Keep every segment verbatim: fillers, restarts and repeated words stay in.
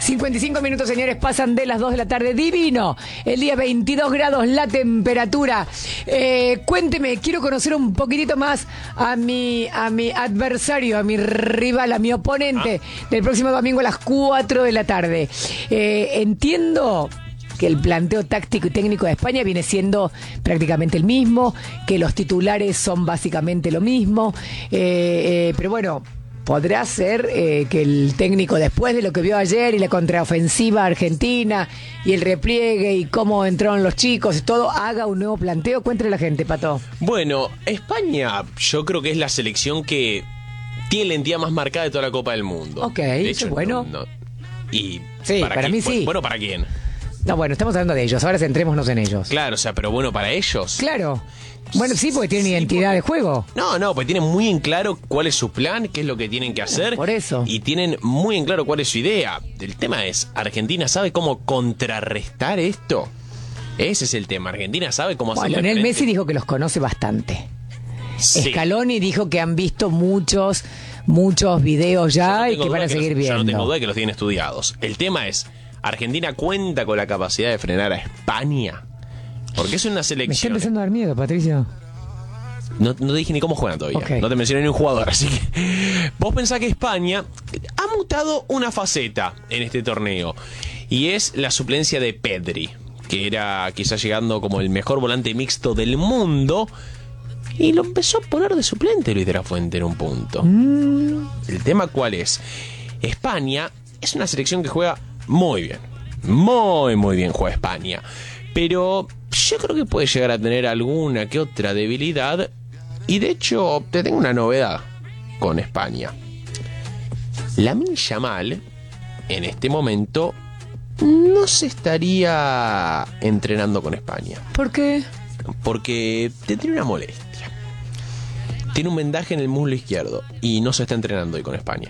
cincuenta y cinco minutos, señores, pasan de las dos de la tarde. Divino. El día veintidós grados la temperatura. Eh, cuénteme, quiero conocer un poquitito más a mi, a mi adversario, a mi rival, a mi oponente ah. del próximo domingo a las cuatro de la tarde. Eh, entiendo que el planteo táctico y técnico de España viene siendo prácticamente el mismo, que los titulares son básicamente lo mismo, eh, eh, pero bueno, podrá ser eh, que el técnico, después de lo que vio ayer y la contraofensiva argentina y el repliegue y cómo entraron los chicos y todo, haga un nuevo planteo. Cuéntale a la gente, Pato. Bueno, España yo creo que es la selección que tiene la entidad más marcada de toda la Copa del Mundo. Ok, de hecho, bueno. No, no. Y sí, para, para mí sí. Bueno, ¿para quién? No, bueno, estamos hablando de ellos, ahora centrémonos en ellos. Claro, o sea, pero bueno, para ellos. Claro. Bueno, sí, porque tienen sí, identidad porque... de juego. No, no, pues tienen muy en claro cuál es su plan, qué es lo que tienen que hacer. Por eso. Y tienen muy en claro cuál es su idea. El tema es, ¿Argentina sabe cómo contrarrestar esto? Ese es el tema. Argentina sabe cómo hacerlo. Bueno, Lionel Messi dijo que los conoce bastante. Sí. Scaloni dijo que han visto muchos, muchos videos ya no y que van a seguir los, viendo. Yo no tengo duda de que los tienen estudiados. El tema es, ¿Argentina cuenta con la capacidad de frenar a España? Porque es una selección. Me está empezando a dar miedo, Patricio. No, no te dije ni cómo juegan todavía. Okay. No te mencioné ni un jugador. Así que vos pensás que España ha mutado una faceta en este torneo. Y es la suplencia de Pedri, que era quizás llegando como el mejor volante mixto del mundo. Y lo empezó a poner de suplente Luis de la Fuente en un punto. Mm. El tema ¿cuál es? España es una selección que juega muy bien. Muy, muy bien juega España. Pero yo creo que puede llegar a tener alguna que otra debilidad. Y de hecho, te tengo una novedad con España. Lamine Yamal, en este momento, no se estaría entrenando con España. ¿Por qué? Porque te tiene una molestia. Tiene un vendaje en el muslo izquierdo y no se está entrenando hoy con España.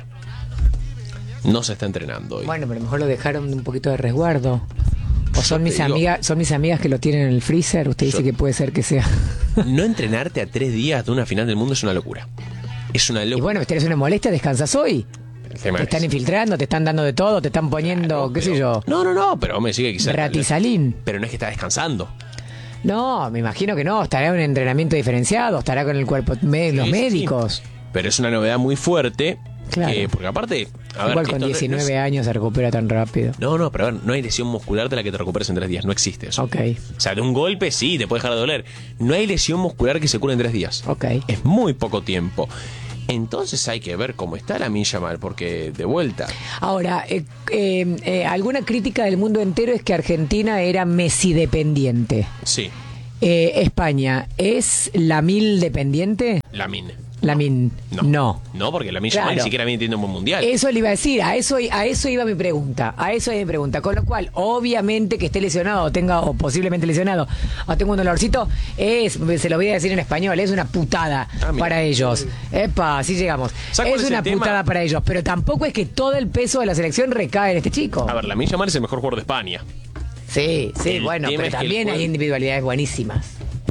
No se está entrenando hoy. Bueno, pero a lo mejor lo dejaron un poquito de resguardo. O son mis amigas, son mis amigas que lo tienen en el freezer. Usted dice yo, que puede ser que sea. No entrenarte a tres días de una final del mundo es una locura. Es una locura. Y bueno, tenés una molestia, descansas hoy. Te están infiltrando, te están dando de todo, te están poniendo, claro, qué pero, sé yo. No, no, no, pero me sigue quizás. Ratizalín. Pero no es que está descansando. No, me imagino que no. Estará en un entrenamiento diferenciado, estará con el cuerpo de los sí, médicos. Sí. Pero es una novedad muy fuerte. Claro. Eh, porque aparte, a igual ver, con diecinueve no es... años se recupera tan rápido. No, no, pero a ver, no hay lesión muscular de la que te recuperes en tres días. No existe eso. Ok. O sea, de un golpe sí, te puede dejar de doler. No hay lesión muscular que se cure en tres días. Ok. Es muy poco tiempo. Entonces hay que ver cómo está Lamine Yamal, porque de vuelta. Ahora, eh, eh, eh, alguna crítica del mundo entero es que Argentina era Messi dependiente. Sí. Eh, España, ¿es Lamine dependiente? Lamine. Lamine, no. No, no porque Lamine claro. Yamal ni siquiera viene teniendo un buen mundial. Eso le iba a decir, a eso, a eso iba mi pregunta, a eso iba mi pregunta. Con lo cual, obviamente que esté lesionado, o tenga, o posiblemente lesionado, o tenga un dolorcito, es, se lo voy a decir en español, es una putada ah, para ellos. Epa, así llegamos. Es una putada para ellos, pero tampoco es que todo el peso de la selección recae en este chico. A ver, Lamine Yamal es el mejor jugador de España. Sí, sí, el bueno, pero también hay individualidades buenísimas.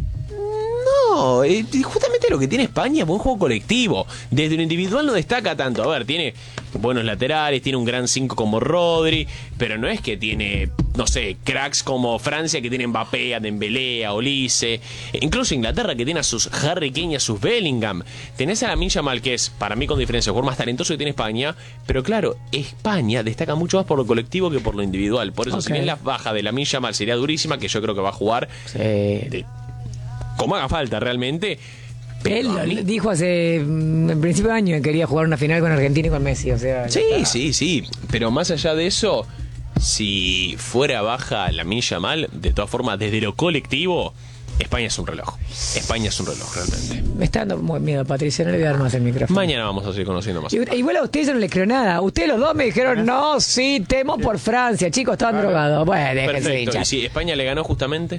No, justamente lo que tiene España es buen juego colectivo. Desde lo individual no destaca tanto. A ver, tiene buenos laterales, tiene un gran cinco como Rodri, pero no es que tiene, no sé, cracks como Francia que tiene Mbappé, a Dembélé, a Olise, incluso Inglaterra que tiene a sus Harry Kane y a sus Bellingham. Tenés a Lamine Yamal, que es, para mí con diferencia, el jugador más talentoso que tiene España, pero claro, España destaca mucho más por lo colectivo que por lo individual. Por eso, okay. Si bien la baja de Lamine Yamal sería durísima, que yo creo que va a jugar sí. de, como haga falta realmente. Pero él mí... dijo hace en principio de año que quería jugar una final con Argentina y con Messi, o sea. Sí, sí, sí. Pero más allá de eso, si fuera baja Lamine Yamal, de todas formas, desde lo colectivo, España es un reloj. España es un reloj, realmente. Me está dando muy miedo, Patricia, no le voy a dar más el micrófono. Mañana vamos a seguir conociendo más. Igual a ustedes yo no les creo nada. Ustedes los dos me dijeron, no, sí, temo por Francia. Chicos, estaban claro. drogados. Bueno, déjense de hinchar. ¿Y si España le ganó justamente?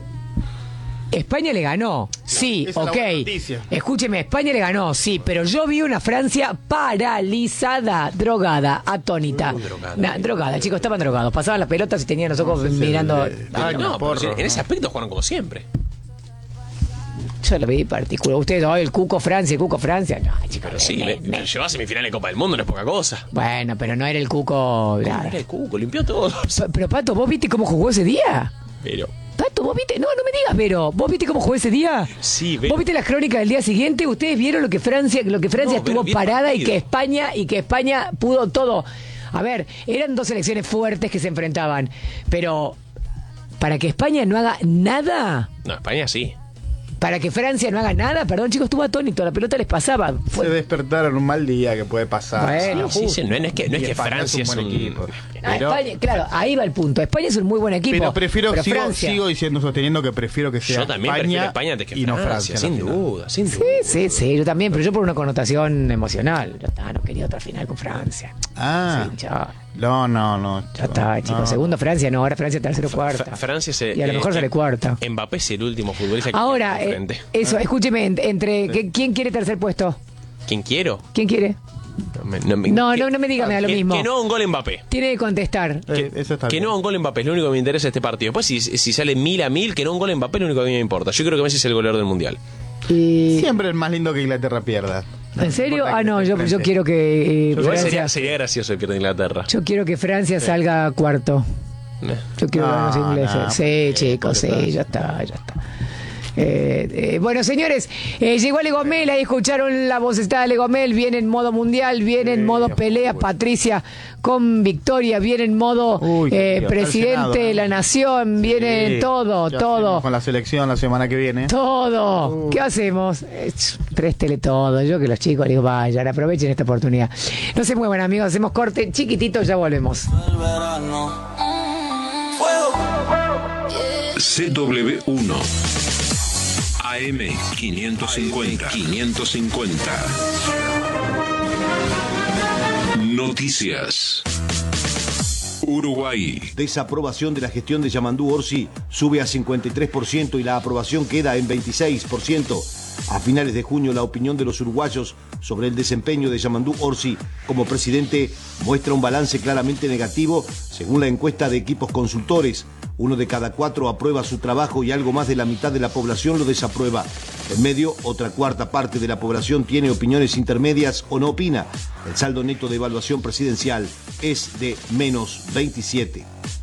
España le ganó, sí, esa ok. Es Escúcheme, España le ganó, sí, pero yo vi una Francia paralizada, drogada, atónita. Uh, drogada, nah, drogada, chicos, estaban drogados. Pasaban las pelotas y tenían los ojos no, mirando. De, de, ah, no, no, en ese aspecto jugaron como siempre. Yo lo vi particular. Ustedes, oh, el Cuco Francia, el Cuco Francia. No, chicos. Pero sí, me, me llevó a semifinal de Copa del Mundo, no es poca cosa. Bueno, pero no era el Cuco. No era el Cuco, limpió todo. Pero, pero, Pato, ¿vos viste cómo jugó ese día? Pero... Pato, ¿vos viste? No, no me digas, pero ¿vos viste cómo jugó ese día? Sí, ve. ¿Vos viste las crónicas del día siguiente? ¿Ustedes vieron lo que Francia, lo que Francia No, estuvo bien parada partido. y que España y que España pudo todo? A ver, eran dos selecciones fuertes que se enfrentaban, pero para que España no haga nada, No, España sí. para que Francia no haga nada, perdón chicos, estuvo atónito, la pelota les pasaba. Fue... Se despertaron un mal día que puede pasar. Bueno, Sí, sí, no, no es que, no es Y que España Francia es es un un... buen equipo. Ah, Pero- España, claro, ahí va el punto. España es un muy buen equipo. Pero prefiero, pero sigo, Francia. sigo diciendo, sosteniendo que prefiero que sea Yo también España, prefiero España antes que y no Francia, Francia. sin la final. duda, sin Sí, duda. sí, sí, yo también, pero yo por una connotación emocional. Ya está, no quería otra final con Francia. Ah, Sí, ya, no, no, no. ya está, chicos. No. Segundo Francia, no, ahora Francia tercero, cuarta. Fra- Francia se... Y a lo mejor eh, sale cuarta. Mbappé es el último futbolista que Ahora, tiene eh, enfrente. eso, escúcheme, en- entre ¿qué- ¿quién quiere tercer puesto? ¿Quién quiero? ¿Quién quiere? No, me- no, me- No, que- no, no me diga, me da lo que, mismo. que no haga un gol Mbappé. Tiene que contestar. Eh, eso está Que bien. no haga un gol Mbappé es lo único que me interesa de este partido. Después, si, si sale mil a mil, que no haga un gol Mbappé es lo único que a mí me importa. Yo creo que Messi es el goleador del Mundial. Y... Siempre es más lindo que Inglaterra pierda. ¿En serio? importa Ah, que no, esté yo, yo enfrente. quiero que eh, Igual Francia, sería, sería gracioso que pierda Inglaterra. yo quiero que Francia salga cuarto. Eh. Yo quiero No, ver a los ingleses. no, sí, porque- chicos, porque sí, ya está, ya está. Eh, eh, bueno, señores, eh, llegó Legomel, ahí escucharon la vocestada de Legomel, viene en modo mundial, viene en Sí, modo por pelea, supuesto. Patricia con victoria, viene en modo Uy, qué eh, lío, presidente está el de Senado, la ¿eh? nación, viene Sí, todo, ¿qué todo. hacemos con la selección la semana que viene. Todo. Uh. ¿Qué hacemos? Eh, préstele todo. Yo que los chicos les digo, vayan, aprovechen esta oportunidad. No se muevan, amigos. Hacemos corte chiquitito, ya volvemos. C W uno A M quinientos cincuenta quinientos cincuenta Noticias. Uruguay. Desaprobación de la gestión de Yamandú Orsi sube a cincuenta y tres por ciento y la aprobación queda en veintiséis por ciento. A finales de junio, la opinión de los uruguayos sobre el desempeño de Yamandú Orsi como presidente muestra un balance claramente negativo, según la encuesta de equipos consultores. Uno de cada cuatro aprueba su trabajo y algo más de la mitad de la población lo desaprueba. En medio, otra cuarta parte de la población tiene opiniones intermedias o no opina. El saldo neto de evaluación presidencial es de menos veintisiete.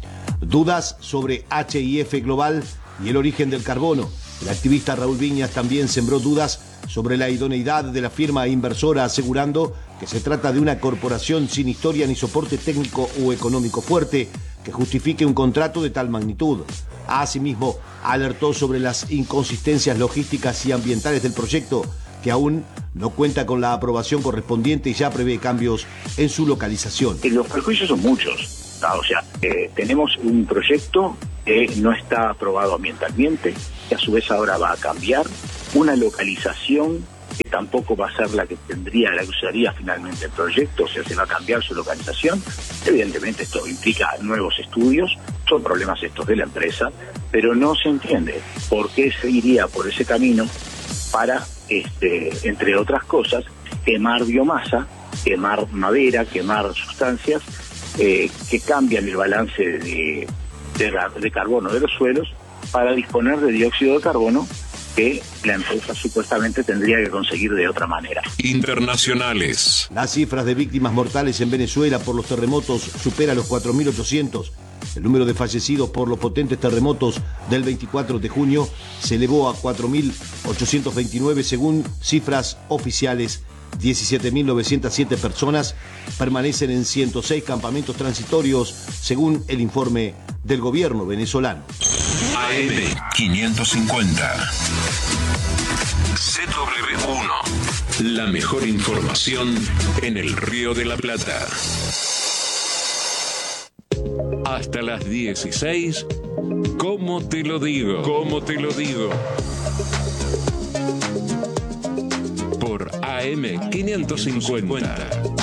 Dudas sobre H I F Global y el origen del carbono. El activista Raúl Viñas también sembró dudas sobre la idoneidad de la firma inversora, asegurando que se trata de una corporación sin historia ni soporte técnico o económico fuerte que justifique un contrato de tal magnitud. Asimismo, alertó sobre las inconsistencias logísticas y ambientales del proyecto, que aún no cuenta con la aprobación correspondiente y ya prevé cambios en su localización. Eh, Los perjuicios son muchos, ¿no? O sea, eh, tenemos un proyecto que no está aprobado ambientalmente, que a su vez ahora va a cambiar, una localización que tampoco va a ser la que tendría, la que usaría finalmente el proyecto, o sea, se va a cambiar su localización. Evidentemente esto implica nuevos estudios, son problemas estos de la empresa, pero no se entiende por qué se iría por ese camino para, este, entre otras cosas, quemar biomasa, quemar madera, quemar sustancias eh, que cambian el balance de, de, la- de carbono de los suelos para disponer de dióxido de carbono que la empresa supuestamente tendría que conseguir de otra manera. Internacionales. Las cifras de víctimas mortales en Venezuela por los terremotos supera los cuatro mil ochocientos. El número de fallecidos por los potentes terremotos del veinticuatro de junio se elevó a cuatro mil ochocientos veintinueve según cifras oficiales. diecisiete mil novecientos siete personas permanecen en ciento seis campamentos transitorios según el informe del gobierno venezolano. A M quinientos cincuenta C W uno. La mejor información en el Río de la Plata. Hasta las dieciséis. ¿Cómo te lo digo? ¿Cómo te lo digo? Por A M quinientos cincuenta.